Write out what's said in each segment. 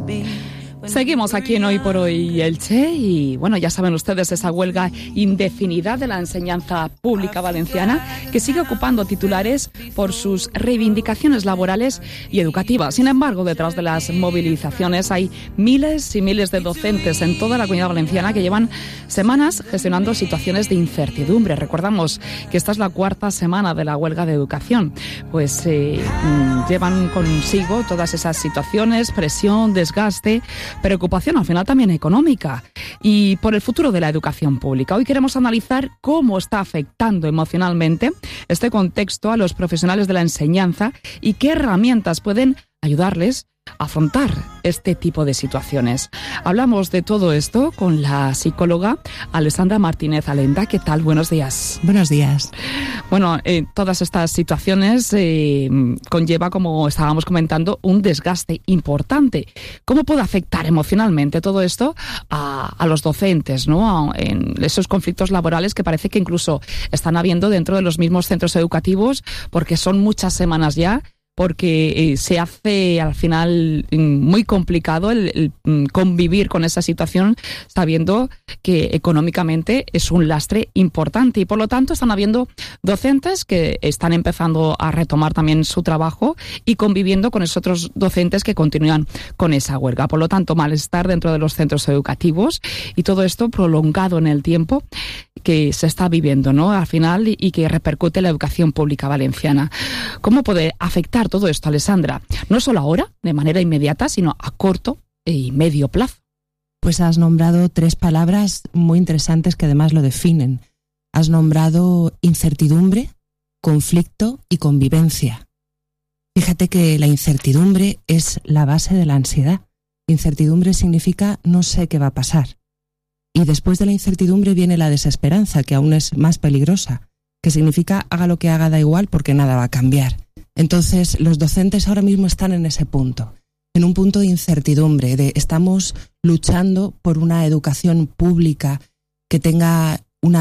Seguimos aquí en Hoy por Hoy Elche y bueno, ya saben ustedes esa huelga indefinida de la enseñanza pública valenciana que sigue ocupando titulares por sus reivindicaciones laborales y educativas. Sin embargo, detrás de las movilizaciones hay miles y miles de docentes en toda la Comunidad Valenciana que llevan semanas gestionando situaciones de incertidumbre. Recordamos que esta es la cuarta semana de la huelga de educación. Pues llevan consigo todas esas situaciones, presión, desgaste, preocupación al final también económica y por el futuro de la educación pública. Hoy queremos analizar cómo está afectando emocionalmente este contexto a los profesionales de la enseñanza y qué herramientas pueden ayudarles a afrontar este tipo de situaciones. Hablamos de todo esto con la psicóloga Alessandra Martínez Alenda. ¿Qué tal? Buenos días. Buenos días. Bueno, todas estas situaciones conlleva, como estábamos comentando, un desgaste importante. ¿Cómo puede afectar emocionalmente todo esto a los docentes, ¿no? En esos conflictos laborales que parece que incluso están habiendo dentro de los mismos centros educativos, porque son muchas semanas ya, porque se hace al final muy complicado el convivir con esa situación, sabiendo que económicamente es un lastre importante y por lo tanto están habiendo docentes que están empezando a retomar también su trabajo y conviviendo con esos otros docentes que continúan con esa huelga. Por lo tanto, malestar dentro de los centros educativos y todo esto prolongado en el tiempo que se está viviendo, ¿no? Al final y que repercute en la educación pública valenciana. ¿Cómo puede afectar todo esto, Alessandra? No solo ahora, de manera inmediata, sino a corto y medio plazo. Pues has nombrado tres palabras muy interesantes que además lo definen. Has nombrado incertidumbre, conflicto y convivencia. Fíjate que la incertidumbre es la base de la ansiedad. Incertidumbre significa no sé qué va a pasar. Y después de la incertidumbre viene la desesperanza, que aún es más peligrosa, que significa haga lo que haga, da igual porque nada va a cambiar. Entonces, los docentes ahora mismo están en ese punto, en un punto de incertidumbre, de estamos luchando por una educación pública que tenga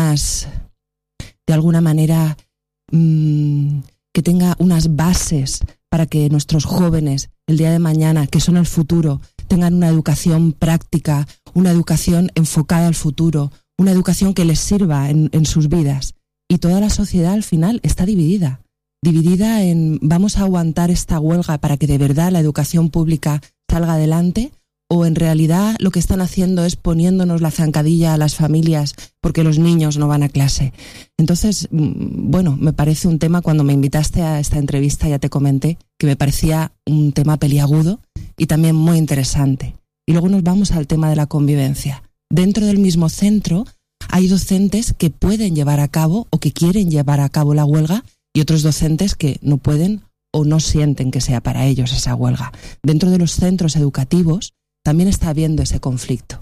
de alguna manera, que tenga unas bases para que nuestros jóvenes, el día de mañana, que son el futuro, tengan una educación práctica, una educación enfocada al futuro, una educación que les sirva en sus vidas. Y toda la sociedad al final está dividida en vamos a aguantar esta huelga para que de verdad la educación pública salga adelante, o en realidad lo que están haciendo es poniéndonos la zancadilla a las familias porque los niños no van a clase. Entonces, bueno, me parece un tema, cuando me invitaste a esta entrevista ya te comenté que me parecía un tema peliagudo y también muy interesante. Y luego nos vamos al tema de la convivencia. Dentro del mismo centro hay docentes que pueden llevar a cabo o que quieren llevar a cabo la huelga y otros docentes que no pueden o no sienten que sea para ellos esa huelga. Dentro de los centros educativos también está habiendo ese conflicto.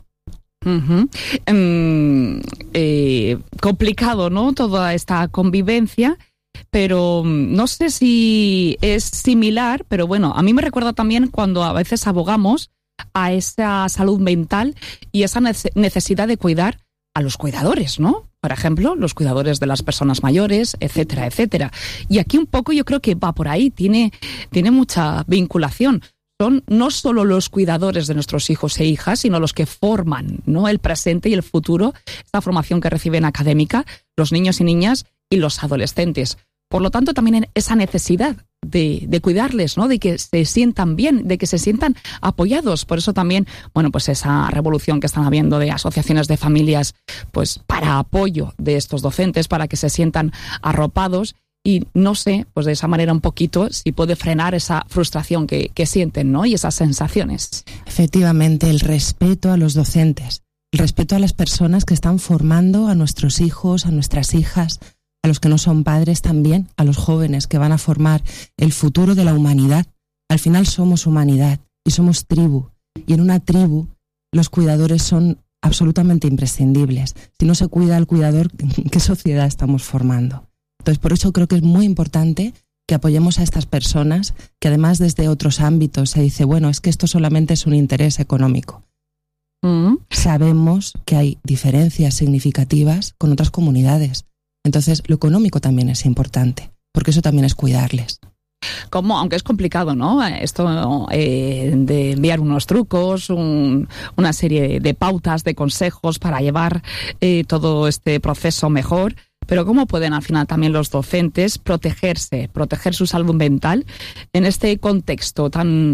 Complicado, ¿no? Toda esta convivencia, pero no sé si es similar, pero bueno, a mí me recuerda también cuando a veces abogamos a esa salud mental y esa necesidad de cuidar a los cuidadores, ¿no? Por ejemplo, los cuidadores de las personas mayores, etcétera, etcétera. Y aquí un poco yo creo que va por ahí, tiene mucha vinculación. Son no solo los cuidadores de nuestros hijos e hijas, sino los que forman, ¿no?, el presente y el futuro, esta formación que reciben académica, los niños y niñas y los adolescentes. Por lo tanto, también esa necesidad de cuidarles, ¿no?, de que se sientan bien, de que se sientan apoyados. Por eso también, bueno, pues esa revolución que están habiendo de asociaciones de familias, pues para apoyo de estos docentes, para que se sientan arropados. Y no sé, pues de esa manera un poquito, si puede frenar esa frustración que sienten, ¿no?, y esas sensaciones. Efectivamente, el respeto a los docentes, el respeto a las personas que están formando a nuestros hijos, a nuestras hijas, a los que no son padres también, a los jóvenes que van a formar el futuro de la humanidad. Al final somos humanidad y somos tribu. Y en una tribu los cuidadores son absolutamente imprescindibles. Si no se cuida al cuidador, ¿qué sociedad estamos formando? Entonces, por eso creo que es muy importante que apoyemos a estas personas, que además desde otros ámbitos se dice, bueno, es que esto solamente es un interés económico. Sabemos que hay diferencias significativas con otras comunidades. Entonces, lo económico también es importante, porque eso también es cuidarles. cómo, aunque es complicado, ¿no? Esto de enviar unos trucos, una serie de pautas, de consejos para llevar todo este proceso mejor. Pero ¿cómo pueden al final también los docentes proteger su salud mental en este contexto tan